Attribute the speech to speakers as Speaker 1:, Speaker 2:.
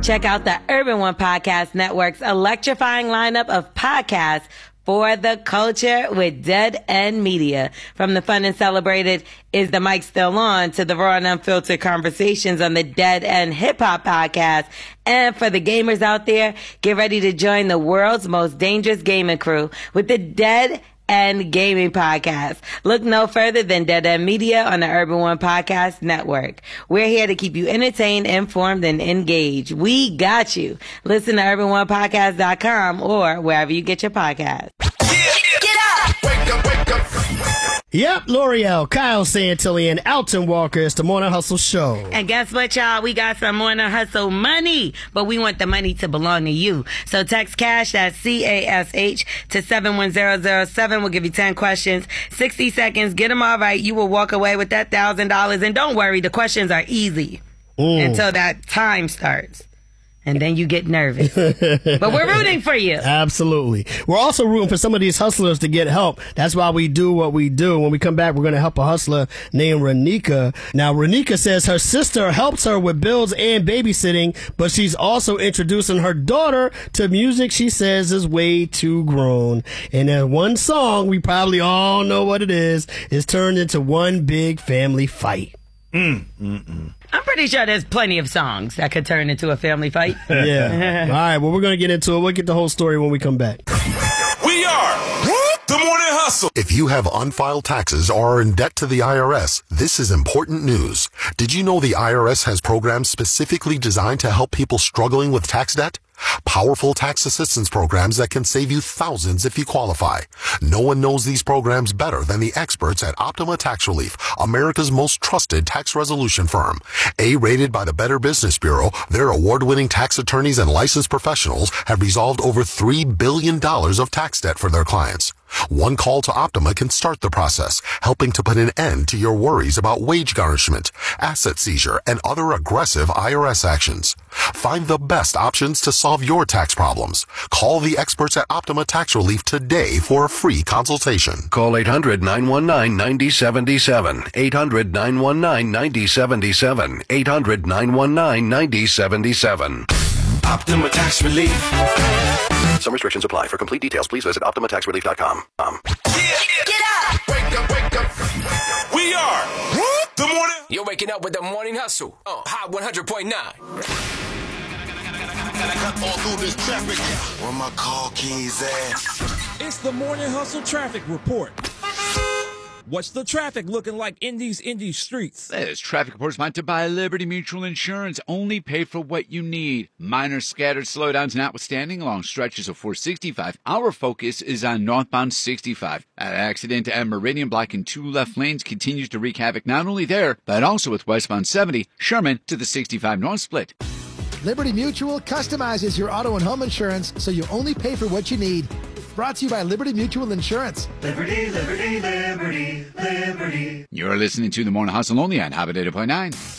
Speaker 1: Check out the Urban One Podcast Network's electrifying lineup of podcasts for the culture with Dead End Media. From the fun and celebrated Is the Mic Still On to the raw and unfiltered conversations on the Dead End Hip Hop Podcast. And for the gamers out there, get ready to join the world's most dangerous gaming crew with the Dead End Gaming Podcast. Look no further than Dead End Media on the Urban One Podcast Network. We're here to keep you entertained, informed, and engaged. We got you. Listen to UrbanOnePodcast.com or wherever you get your podcasts.
Speaker 2: Get up! Wake up, wake up!
Speaker 3: Yep, L'Oreal, Kyle Santilli, and Alton Walker. It's the Morning Hustle Show.
Speaker 1: And guess what, y'all? We got some Morning Hustle money, but we want the money to belong to you. So text CASH, that's CASH, to 71007. We'll give you 10 questions, 60 seconds. Get them all right. You will walk away with that $1,000. And don't worry, the questions are easy until that time starts. And then you get nervous. But we're rooting for you.
Speaker 3: Absolutely. We're also rooting for some of these hustlers to get help. That's why we do what we do. When we come back, we're going to help a hustler named Renika. Now, Renika says her sister helps her with bills and babysitting, but she's also introducing her daughter to music she says is way too grown. And then one song, we probably all know what it is turned into one big family fight.
Speaker 1: I'm pretty sure there's plenty of songs that could turn into a family fight.
Speaker 3: Yeah. All right, well, we're going to get into it. We'll get the whole story when we come back.
Speaker 2: We are the Morning Hustle.
Speaker 4: If you have unfiled taxes or are in debt to the IRS, this is important news. Did you know the IRS has programs specifically designed to help people struggling with tax debt? Powerful tax assistance programs that can save you thousands if you qualify. No one knows these programs better than the experts at Optima Tax Relief, America's most trusted tax resolution firm. A-rated by the Better Business Bureau, their award-winning tax attorneys and licensed professionals have resolved over $3 billion of tax debt for their clients. One call to Optima can start the process, helping to put an end to your worries about wage garnishment, asset seizure, and other aggressive IRS actions. Find the best options to solve your tax problems. Call the experts at Optima Tax Relief today for a free consultation.
Speaker 5: Call 800-919-9077. 800-919-9077. 800-919-9077.
Speaker 2: Optima Tax Relief.
Speaker 5: Some restrictions apply. For complete details, please visit OptimaTaxRelief.com.
Speaker 2: Get up! Wake up, wake up! We are the Morning.
Speaker 6: You're waking up with the Morning Hustle. Hot 100.9.
Speaker 2: Gotta cut all through this traffic. Where my car keys at?
Speaker 7: It's the Morning Hustle Traffic Report. What's the traffic looking like in these indie streets?
Speaker 8: This traffic report is sponsored by Liberty Mutual Insurance. Only pay for what you need. Minor scattered slowdowns notwithstanding along stretches of 465. Our focus is on northbound 65. An accident at Meridian blocking two left lanes continues to wreak havoc not only there, but also with westbound 70, Sherman to the 65 north split.
Speaker 9: Liberty Mutual customizes your auto and home insurance so you only pay for what you need. Brought to you by Liberty Mutual Insurance.
Speaker 10: Liberty, liberty, liberty, liberty.
Speaker 8: You're listening to the Morning Hustle only on Habit 8.9.